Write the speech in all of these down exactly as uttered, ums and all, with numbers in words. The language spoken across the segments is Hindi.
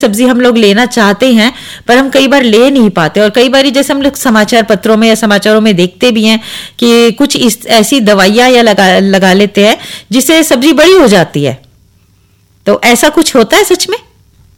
सब्जी हम लोग लेना चाहते हैं पर हम कई बार ले नहीं पाते, और कई बार जैसे हम लोग समाचार पत्रों में या समाचारों में देखते भी हैं कि कुछ इस ऐसी दवाइयां या लगा लगा लेते हैं जिससे सब्जी बड़ी हो जाती है। तो ऐसा कुछ होता है सच में?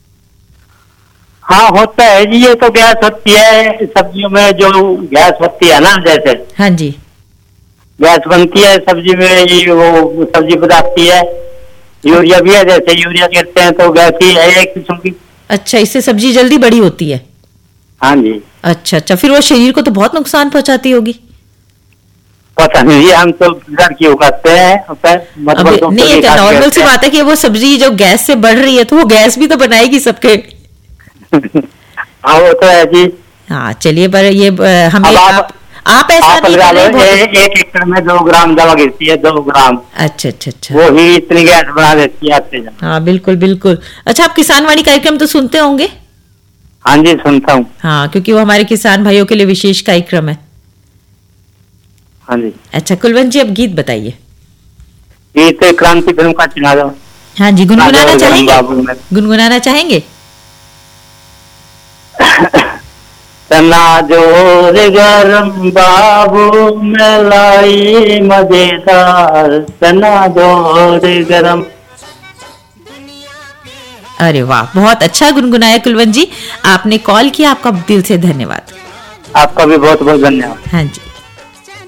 हाँ होता है जी, ये तो गैस होती है सब्जियों में, जो गैस होती है ना, जैसे हाँ जी, गैस बनती है सब्जी में, ये वो सब्जी बनाती है। यूरिया भी है, जैसे यूरिया कहते हैं तो गैस ही है एक किस्म की। अच्छा, इससे सब्जी जल्दी बड़ी होती है? हाँ जी। अच्छा अच्छा, फिर वो शरीर को तो बहुत नुकसान पहुंचाती होगी। पता नहीं, हम तो घर की उगाते हैं मतलब तो नहीं, एक नॉर्मल सी बात है कि वो सब्जी जो गैस से बढ़ रही है तो वो गैस भी तो बनाएगी सबके। हाँ वो तो है जी। हाँ चलिए, पर ये हमें आप, आप, आप ऐसा आप नहीं कर रहे हैं। एक एकड़ में दो ग्राम दवा गिरती है, दो ग्राम। अच्छा अच्छा अच्छा, वो ही इतनी गैस बना देती है। हाँ बिल्कुल बिल्कुल। अच्छा, आप किसानवाणी कार्यक्रम तो सुनते होंगे? हाँ जी सुनता हूँ। हाँ, क्योंकि वो हमारे किसान भाइयों के लिए विशेष कार्यक्रम है। हाँ जी। अच्छा कुलवंत जी, अब गीत बताइए। गीत क्रांति फिल्म का चुना दो। हाँ जी, गुनगुनाना चाहेंगे? गुनगुनाना चाहेंगे? तना जोर गरम बाबू में लाई मजेदार, तना जोर गरम। अरे वाह, बहुत अच्छा गुनगुनाया कुलवंत जी। आपने कॉल किया, आपका दिल से धन्यवाद। आपका भी बहुत बहुत धन्यवाद। हाँ जी।